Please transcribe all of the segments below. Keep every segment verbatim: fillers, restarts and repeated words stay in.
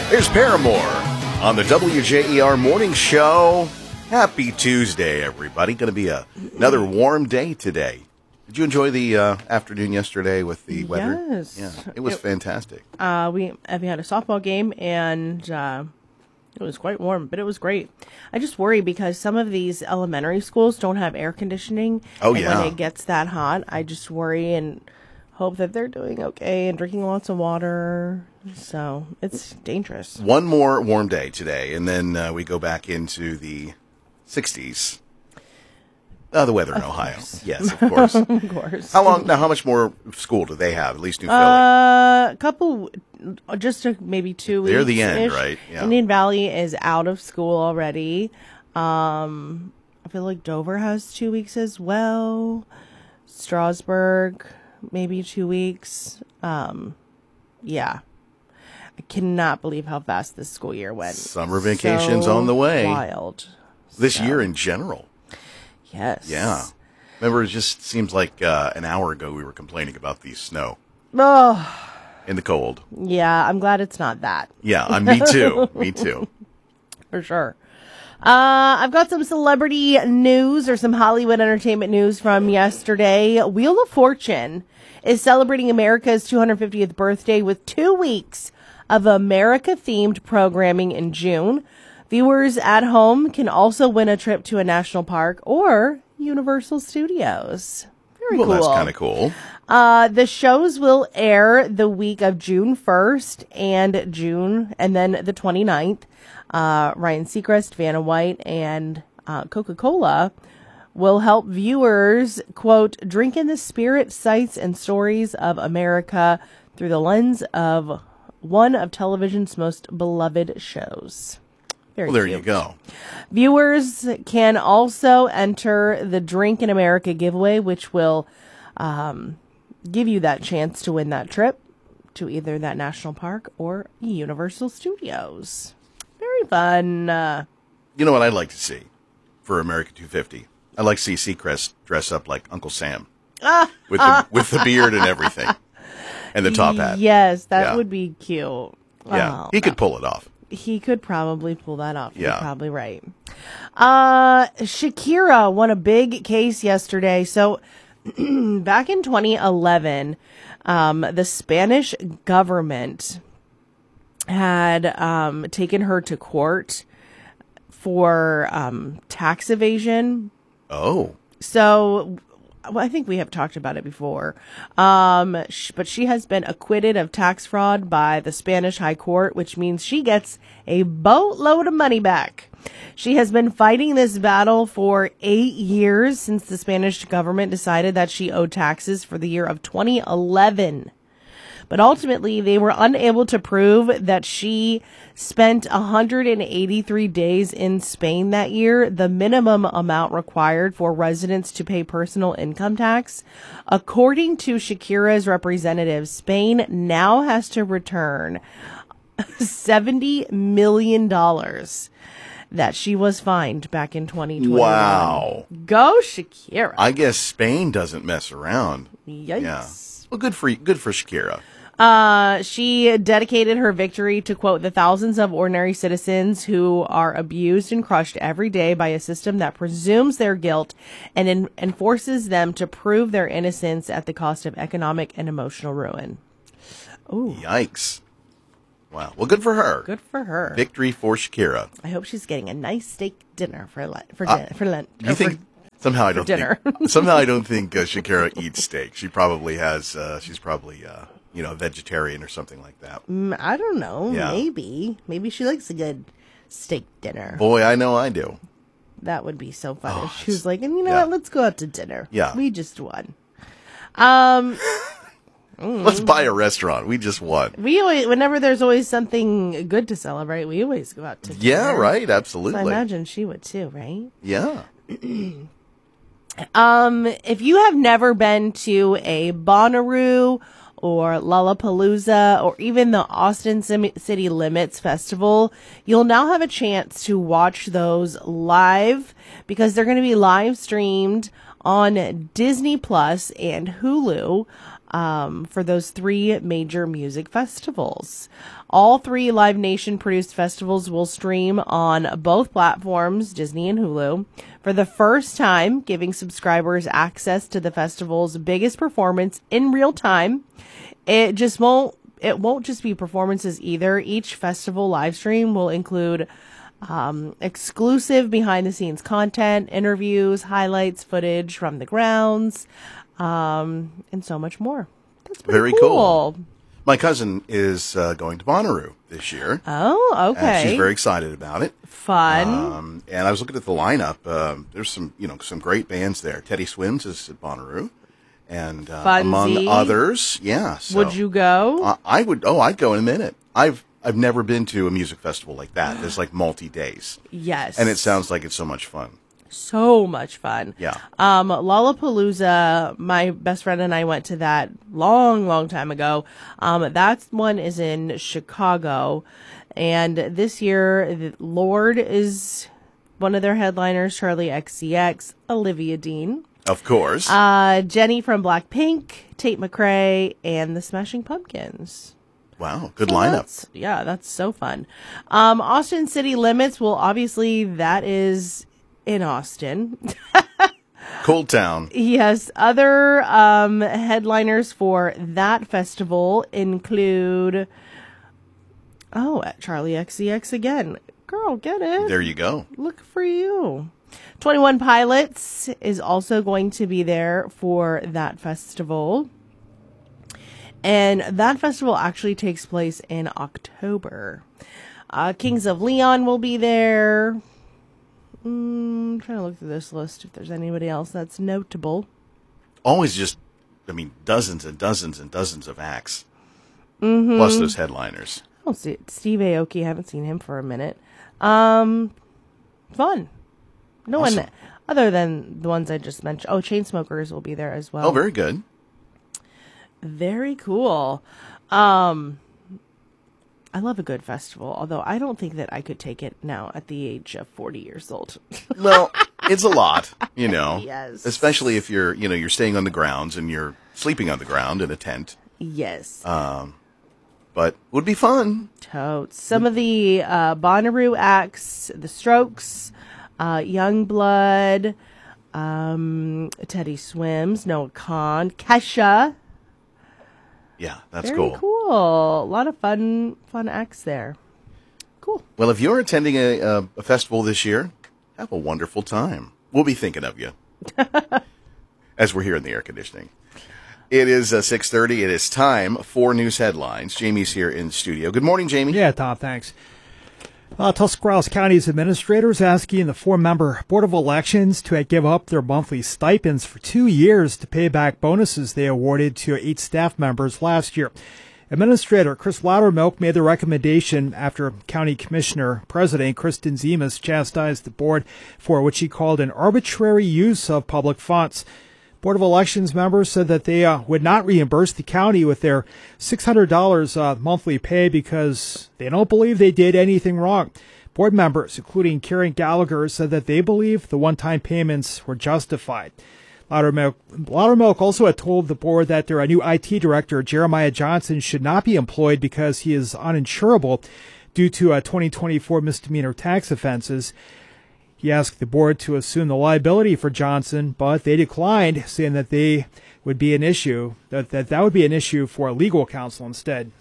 Here's Paramore on the W J E R Morning Show. Happy Tuesday, everybody. Going to be a, another warm day today. Did you enjoy the uh, afternoon yesterday with the weather? Yes. Yeah, it was it, fantastic. Uh, we, we had a softball game, and uh, it was quite warm, but it was great. I just worry because some of these elementary schools don't have air conditioning. Oh, and yeah. when it gets that hot, I just worry and hope that they're doing okay and drinking lots of water. So it's dangerous. One more warm day today, and then uh, we go back into the sixties. Uh, the weather in of Ohio. Course. Yes, of course. Of course. How long now? How much more school do they have? At least New Philly. Uh, a couple, just a, maybe two weeks. They're the end, right? Yeah. Indian Valley is out of school already. Um, I feel like Dover has two weeks as well. Strasburg, maybe two weeks. Um, yeah. I cannot believe how fast this school year went. Summer vacation's So on the way. Wild. This So, year in general. Yes. Yeah. Remember, it just seems like uh, an hour ago we were complaining about the snow Oh, in the cold. yeah. I'm glad it's not that. Yeah, uh, me too. Me too. For sure. Uh, I've got some celebrity news or some Hollywood entertainment news from yesterday. Wheel of Fortune is celebrating America's two hundred fiftieth birthday with two weeks of America-themed programming in June. Viewers at home can also win a trip to a national park or Universal Studios. Very well, cool. that's kind of cool. Uh, the shows will air the week of June first and June, and then the twenty-ninth. Uh, Ryan Seacrest, Vanna White, and uh, Coca-Cola will help viewers, quote, drink in the spirit, sights, and stories of America through the lens of one of television's most beloved shows. Very Well, there cute. you go. Viewers can also enter the Drink in America giveaway, which will um, give you that chance to win that trip to either that national park or Universal Studios. Very fun. Uh, You know what I'd like to see for America two fifty? I'd like to see Seacrest dress up like Uncle Sam with the with the beard and everything and the top hat. Yes, that Yeah. would be cute. Yeah, Oh, he could pull it off. He could probably pull that off. Yeah. You're probably right. Uh, Shakira won a big case yesterday. So back in twenty eleven, um, the Spanish government had um, taken her to court for um, tax evasion. Oh, So, well, I think we have talked about it before. Um, sh- but she has been acquitted of tax fraud by the Spanish High Court, which means she gets a boatload of money back. She has been fighting this battle for eight years since the Spanish government decided that she owed taxes for the year of twenty eleven. But ultimately, they were unable to prove that she spent one hundred eighty-three days in Spain that year, the minimum amount required for residents to pay personal income tax. According to Shakira's representative, Spain now has to return seventy million dollars that she was fined back in twenty twenty-one. wow. Go Shakira. I guess Spain doesn't mess around. Yikes. Yeah. Well, good for good for Shakira. Uh, she dedicated her victory to, quote, the thousands of ordinary citizens who are abused and crushed every day by a system that presumes their guilt and en- enforces them to prove their innocence at the cost of economic and emotional ruin. Ooh, Yikes. Wow. Well, good for her. good for her. Victory for Shakira. I hope she's getting a nice steak dinner for lunch. For, Uh, din- for lunch. You think somehow I don't dinner. think somehow I don't think uh, Shakira eats steak. She probably has. Uh, she's probably uh, you know, a vegetarian or something like that. Mm, I don't know. Yeah. Maybe. Maybe she likes a good steak dinner. Boy, I know I do. That would be so fun Oh, if she was like, and you know yeah. what, let's go out to dinner. Yeah. We just won. Um, Let's buy a restaurant. We just won. we always, whenever there's always something good to celebrate, we always go out to dinner. Yeah, right. So I Absolutely. imagine she would too, right? Yeah. Um, if you have never been to a Bonnaroo or Lollapalooza or even the Austin Sim- City Limits Festival, you'll now have a chance to watch those live because they're going to be live streamed on Disney Plus and Hulu. um, for those three major music festivals. All three Live Nation produced festivals will stream on both platforms, Disney and Hulu, for the first time, giving subscribers access to the festival's biggest performance in real time. It just won't, it won't just be performances either. Each festival live stream will include um, exclusive behind the scenes content, interviews, highlights, footage from the grounds, um, and so much more. That's pretty Very cool. cool. My cousin is uh, going to Bonnaroo this year. Oh, okay. And she's very excited about it. Fun. Um, and I was looking at the lineup. Um, there's some, you know, some great bands there. Teddy Swims is at Bonnaroo, and uh, among others, yeah. So, would you go? Uh, I would. Oh, I'd go in a minute. I've I've never been to a music festival like that. There's like multi days. Yes. And it sounds like it's so much fun. So much fun. Yeah. Um, Lollapalooza, my best friend and I went to that long, long time ago. Um, that one is in Chicago. And this year, Lorde is one of their headliners, Charlie X C X, Olivia Dean. Of course. Uh, Jenny from Blackpink, Tate McRae, and the Smashing Pumpkins. Wow, good So lineup. That's, yeah, that's so fun. Um, Austin City Limits, well, obviously that is in Austin. Cool town. Yes, other um, headliners for that festival include, oh, Charlie X C X again. Girl, get it. There you go. Look for you. twenty-one Pilots is also going to be there for that festival. And that festival actually takes place in October. Uh, Kings of Leon will be there. Mm, I'm trying to look through this list if there's anybody else that's notable. Always just, I mean, dozens and dozens and dozens of acts. Mm-hmm. Plus those headliners. Oh, see, Steve Aoki, haven't seen him for a minute. Um, fun. No Awesome. one other than the ones I just mentioned. Oh, Chainsmokers will be there as well. Oh, very good. Very cool. Um, I love a good festival, although I don't think that I could take it now at the age of forty years old. Well, it's a lot, you know. Yes. Especially if you're, you know, you're staying on the grounds and you're sleeping on the ground in a tent. Yes. Um, but would be fun. Totes. Some of the uh, Bonnaroo acts, The Strokes, uh, Youngblood, um, Teddy Swims, Noah Kahn, Kesha. Yeah, that's Very cool. cool. A lot of fun, fun acts there. Cool. Well, if you're attending a, a, a festival this year, have a wonderful time. We'll be thinking of you as we're here in the air conditioning. It is uh, six thirty. It is time for news headlines. Jamie's here in the studio. Good morning, Jamie. Yeah, Tom, thanks. Uh, Tuscarawas County's administrators asking the four-member Board of Elections to give up their monthly stipends for two years to pay back bonuses they awarded to eight staff members last year. Administrator Chris Loudermilk made the recommendation after County Commissioner President Kristen Zemas chastised the board for what she called an arbitrary use of public funds. Board of Elections members said that they uh, would not reimburse the county with their six hundred dollars uh, monthly pay because they don't believe they did anything wrong. Board members, including Karen Gallagher, said that they believe the one-time payments were justified. Loudermilk, Loudermilk also had told the board that their new I T director, Jeremiah Johnson, should not be employed because he is uninsurable due to uh, twenty twenty-four misdemeanor tax offenses. He asked the board to assume the liability for Johnson, but they declined, saying that they would be an issue, that that, that would be an issue for legal counsel instead.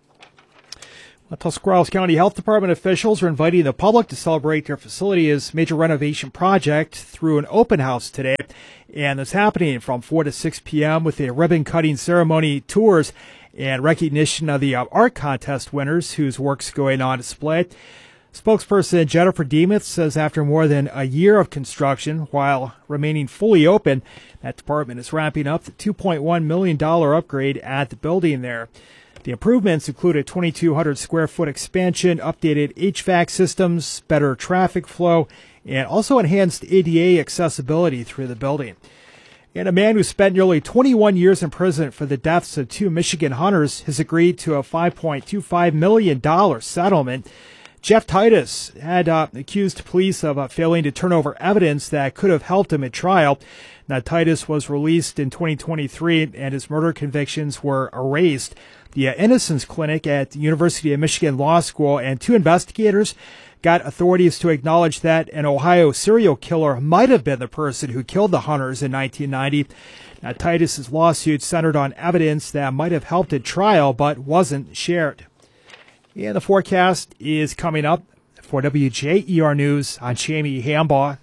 Well, Tuscarawas County Health Department officials are inviting the public to celebrate their facility's major renovation project through an open house today. And it's happening from four to six p.m. with a ribbon-cutting ceremony, tours, and recognition of the uh, art contest winners whose work's going on display. Spokesperson Jennifer Demuth says after more than a year of construction, while remaining fully open, that department is wrapping up the two point one million dollars upgrade at the building there. The improvements include a twenty-two hundred square foot expansion, updated H V A C systems, better traffic flow, and also enhanced A D A accessibility through the building. And a man who spent nearly twenty-one years in prison for the deaths of two Michigan hunters has agreed to a five point two five million dollars settlement. Jeff Titus had uh, accused police of uh, failing to turn over evidence that could have helped him at trial. Now, Titus was released in twenty twenty-three, and his murder convictions were erased. The uh, Innocence Clinic at the University of Michigan Law School and two investigators got authorities to acknowledge that an Ohio serial killer might have been the person who killed the Hunters in nineteen ninety. Now, Titus's lawsuit centered on evidence that might have helped at trial but wasn't shared. And the forecast is coming up. For W J E R News, I'm Jamie Hambaugh.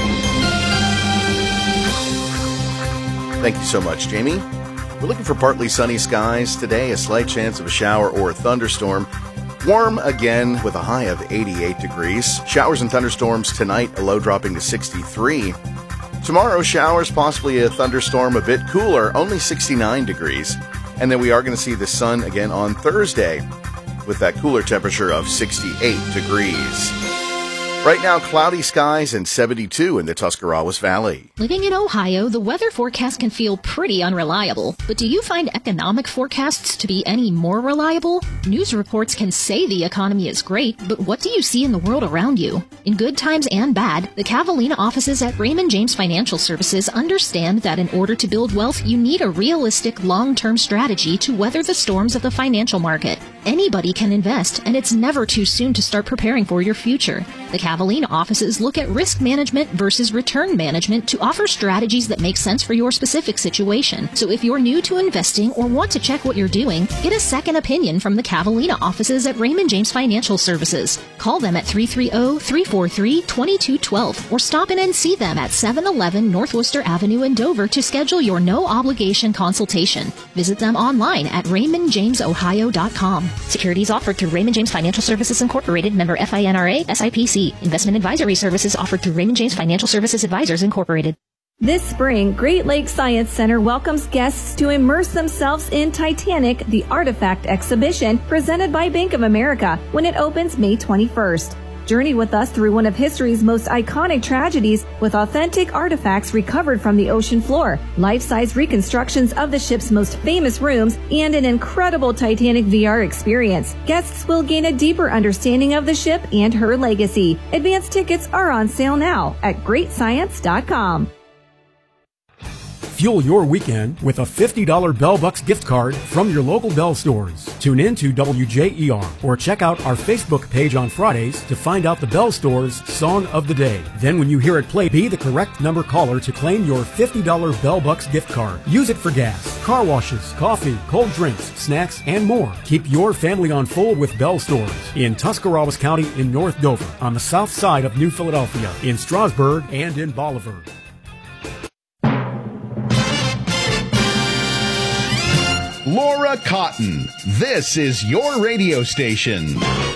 Thank you so much, Jamie. We're looking for partly sunny skies today, a slight chance of a shower or a thunderstorm. Warm again with a high of eighty-eight degrees. Showers and thunderstorms tonight, a low dropping to sixty-three. Tomorrow, showers, possibly a thunderstorm, a bit cooler, only sixty-nine degrees. And then we are going to see the sun again on Thursday with that cooler temperature of sixty-eight degrees. Right now, cloudy skies and seventy-two in the Tuscarawas Valley. Living in Ohio, the weather forecast can feel pretty unreliable. But do you find economic forecasts to be any more reliable? News reports can say the economy is great, but what do you see in the world around you? In good times and bad, the Cavallina offices at Raymond James Financial Services understand that in order to build wealth, you need a realistic long-term strategy to weather the storms of the financial market. Anybody can invest, and it's never too soon to start preparing for your future. The Cavallina offices look at risk management versus return management to offer strategies that make sense for your specific situation. So if you're new to investing or want to check what you're doing, get a second opinion from the Cavallina offices at Raymond James Financial Services. Call them at three three zero, three four three, two two one two or stop in and see them at seven eleven North Worcester Avenue in Dover to schedule your no-obligation consultation. Visit them online at raymond james ohio dot com. Securities offered through Raymond James Financial Services Incorporated, member FINRA, S I P C. Investment advisory services offered through Raymond James Financial Services Advisors Incorporated. This spring, Great Lakes Science Center welcomes guests to immerse themselves in Titanic, the Artifact Exhibition, presented by Bank of America, when it opens May twenty-first. Journey with us through one of history's most iconic tragedies with authentic artifacts recovered from the ocean floor, life-size reconstructions of the ship's most famous rooms, and an incredible Titanic V R experience. Guests will gain a deeper understanding of the ship and her legacy. Advance tickets are on sale now at great science dot com. Fuel your weekend with a fifty dollars Bell Bucks gift card from your local Bell stores. Tune in to W J E R or check out our Facebook page on Fridays to find out the Bell Store's Song of the Day. Then when you hear it play, be the correct number caller to claim your fifty dollars Bell Bucks gift card. Use it for gas, car washes, coffee, cold drinks, snacks, and more. Keep your family on full with Bell Stores in Tuscarawas County in North Dover, on the south side of New Philadelphia, in Strasburg, and in Bolivar. Laura Cotton, this is your radio station.